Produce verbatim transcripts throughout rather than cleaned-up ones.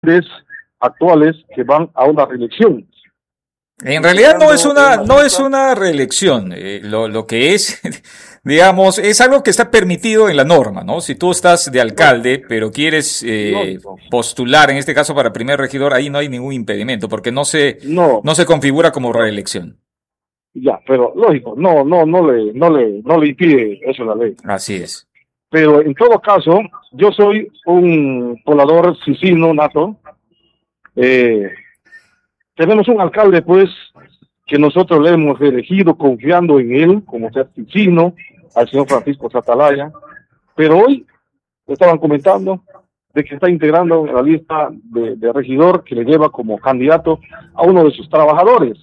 actuales que van a una reelección. En realidad no es una, no es una reelección, eh, lo, lo que es, digamos, es algo que está permitido en la norma, ¿no? Si tú estás de alcalde, pero quieres eh, postular, en este caso para primer regidor, ahí no hay ningún impedimento, porque no se, no, no se configura como reelección. Ya, pero lógico, no, no, no le, no le, no le impide eso la ley. Así es. Pero en todo caso, yo soy un poblador sicino nato. Eh, tenemos un alcalde, pues, que nosotros le hemos elegido confiando en él, como ser sicino, al señor Francisco Satalaya. Pero hoy estaban comentando de que está integrando en la lista de, de regidor que le lleva como candidato a uno de sus trabajadores.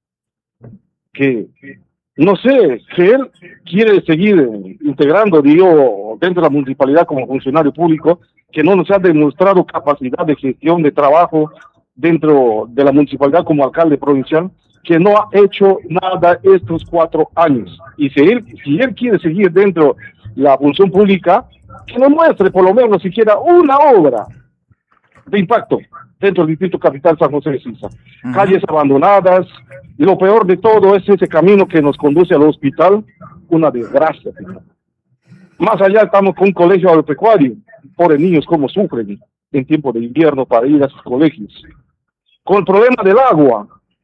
Que no sé, que él quiere seguir integrando, digo, dentro de la municipalidad como funcionario público, que no nos ha demostrado capacidad de gestión de trabajo dentro de la municipalidad como alcalde provincial, que no ha hecho nada estos cuatro años. Y si él, si él quiere seguir dentro de la función pública, que nos muestre por lo menos siquiera una obra de impacto dentro del distrito capital San José de Sisa. Uh-huh. Calles abandonadas, y lo peor de todo es ese camino que nos conduce al hospital, una desgracia. Más allá estamos con un colegio agropecuario, pobres niños cómo sufren en tiempo de invierno para ir a sus colegios. Con el problema del agua,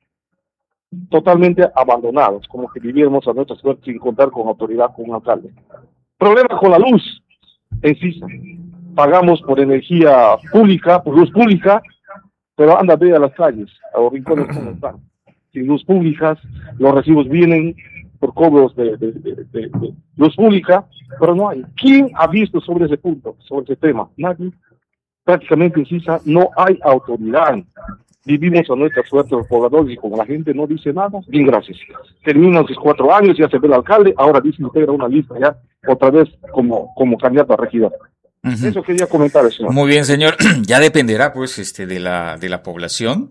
totalmente abandonados, como que viviéramos a nuestra suerte sin contar con autoridad, con un alcalde. Problema con la luz en Sisa. Pagamos por energía pública, por luz pública, pero anda a ver a las calles, a los rincones como están. Sin luz públicas, los recibos vienen por cobros de, de, de, de, de luz pública, pero no hay. ¿Quién ha visto sobre ese punto, sobre ese tema? Nadie. Prácticamente en Sisa no hay autoridad. Vivimos a nuestra suerte los pobladores y como la gente no dice nada, bien, gracias. Terminan sus cuatro años, ya se ve el alcalde, ahora dice que integra una lista ya otra vez como, como candidato a regidor. Uh-huh. Eso quería comentar, señor. Muy bien, señor. Ya dependerá, pues, este, de la, de la población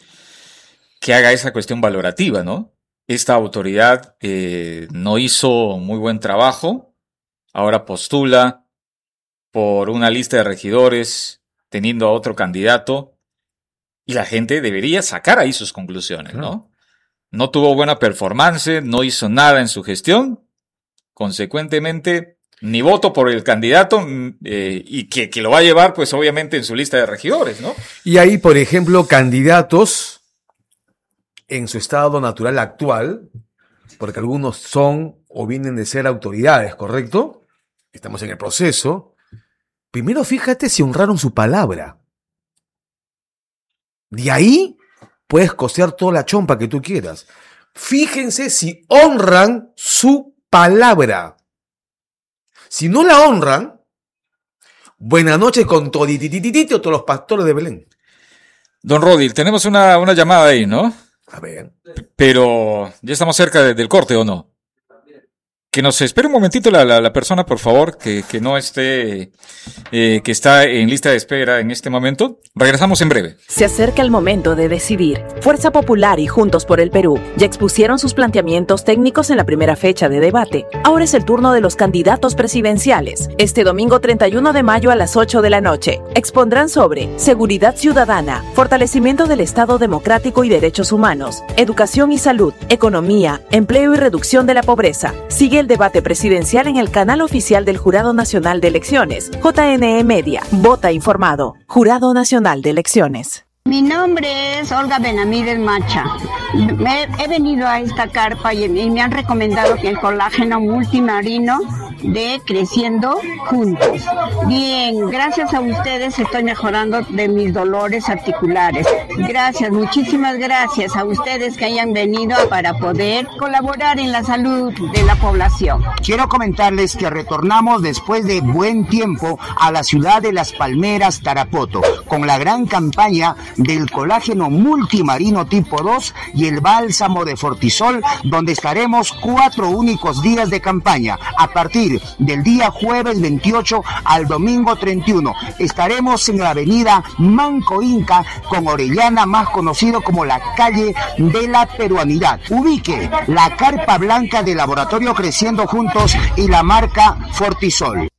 que haga esa cuestión valorativa, ¿no? Esta autoridad eh, no hizo muy buen trabajo, ahora postula por una lista de regidores teniendo a otro candidato y la gente debería sacar ahí sus conclusiones, ¿no? No tuvo buena performance, no hizo nada en su gestión, consecuentemente ni voto por el candidato eh, y que, que lo va a llevar, pues obviamente en su lista de regidores, ¿no? Y ahí, por ejemplo, candidatos en su estado natural actual, porque algunos son o vienen de ser autoridades, ¿correcto? Estamos en el proceso. Primero fíjate si honraron su palabra. De ahí puedes costear toda la chompa que tú quieras. Fíjense si honran su palabra. Si no la honran, buenas noches con toditititito todos los pastores de Belén. Don Rodil, tenemos una, una llamada ahí, ¿no? A ver. Pero ya estamos cerca de, del corte, ¿o no? Que nos espere un momentito la, la, la persona, por favor, que, que no esté, eh, que está en lista de espera en este momento. Regresamos en breve. Se acerca el momento de decidir. Fuerza Popular y Juntos por el Perú ya expusieron sus planteamientos técnicos en la primera fecha de debate. Ahora es el turno de los candidatos presidenciales. Este domingo treinta y uno de mayo a las ocho de la noche expondrán sobre seguridad ciudadana, fortalecimiento del Estado democrático y derechos humanos, educación y salud, economía, empleo y reducción de la pobreza. Sigue el debate presidencial en el canal oficial del Jurado Nacional de Elecciones, J N E Media. Vota informado. Jurado Nacional de Elecciones. Mi nombre es Olga Benamídez Macha. Me, he venido a esta carpa y, y me han recomendado que el colágeno multimarino de Creciendo Juntos. Bien, gracias a ustedes estoy mejorando de mis dolores articulares. Gracias, muchísimas gracias a ustedes que hayan venido para poder colaborar en la salud de la población. Quiero comentarles que retornamos después de buen tiempo a la ciudad de Las Palmeras, Tarapoto, con la gran campaña del colágeno multimarino tipo dos y el bálsamo de Fortisol, donde estaremos cuatro únicos días de campaña. A partir del día jueves veintiocho al domingo treinta y uno estaremos en la avenida Manco Inca con Orellana, más conocido como la calle de la peruanidad. Ubique la carpa blanca del Laboratorio Creciendo Juntos y la marca Fortisol.